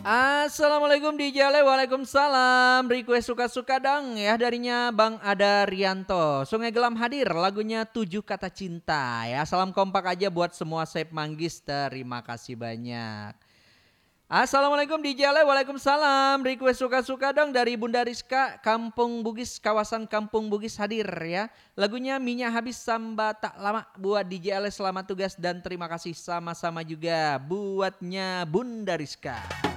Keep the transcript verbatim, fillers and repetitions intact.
Assalamualaikum D J Ale, waalaikumsalam. Request suka-suka dong ya darinya Bang Ada Rianto. Sungai Gelam hadir lagunya Tujuh Kata Cinta ya. Salam kompak aja buat semua Sep Manggis. Terima kasih banyak. Assalamualaikum D J Ale, waalaikumsalam. Request suka-suka dong dari Bunda Rizka, Kampung Bugis, kawasan Kampung Bugis hadir ya. Lagunya Minyak Habis Samba Tak Lama buat D J Ale, selamat tugas dan terima kasih sama-sama juga buatnya Bunda Rizka.